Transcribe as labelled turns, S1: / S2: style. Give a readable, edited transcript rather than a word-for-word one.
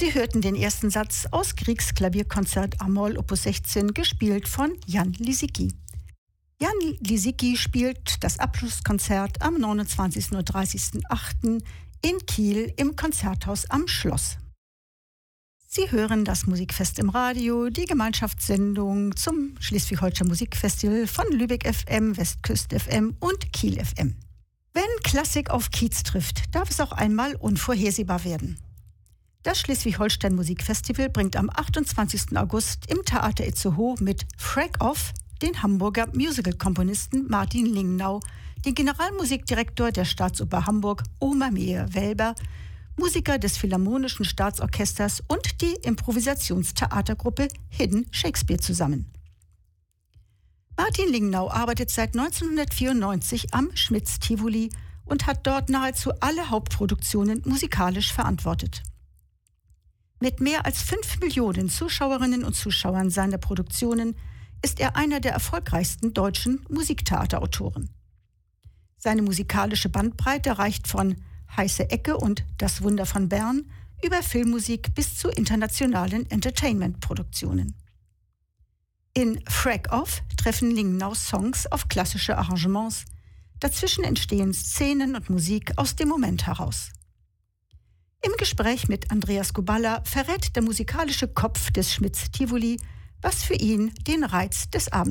S1: Sie hörten den ersten Satz aus Griegs Klavierkonzert A-Moll Opus 16, gespielt von Jan Lisicki. Jan Lisicki spielt das Abschlusskonzert am 29. und 30.08. in Kiel im Konzerthaus am Schloss. Sie hören das Musikfest im Radio, die Gemeinschaftssendung zum Schleswig-Holstein Musikfestival von Lübeck FM, Westküste FM und Kiel FM. Wenn Klassik auf Kiez trifft, darf es auch einmal unvorhersehbar werden. Das Schleswig-Holstein Musikfestival bringt am 28. August im Theater Itzehoe mit Frag Off den Hamburger Musical-Komponisten Martin Lingnau, den Generalmusikdirektor der Staatsoper Hamburg Oma Meyer-Welber, Musiker des Philharmonischen Staatsorchesters und die Improvisationstheatergruppe Hidden Shakespeare zusammen. Martin Lingnau arbeitet seit 1994 am Schmitz-Tivoli und hat dort nahezu alle Hauptproduktionen musikalisch verantwortet. Mit mehr als 5 Millionen Zuschauerinnen und Zuschauern seiner Produktionen ist er einer der erfolgreichsten deutschen Musiktheaterautoren. Seine musikalische Bandbreite reicht von Heiße Ecke und Das Wunder von Bern über Filmmusik bis zu internationalen Entertainment-Produktionen. In Frag Off treffen Lingnaus Songs auf klassische Arrangements. Dazwischen entstehen Szenen und Musik aus dem Moment heraus. Im Gespräch mit Andreas Kubala verrät der musikalische Kopf des Schmitz-Tivoli, was für ihn den Reiz des Abends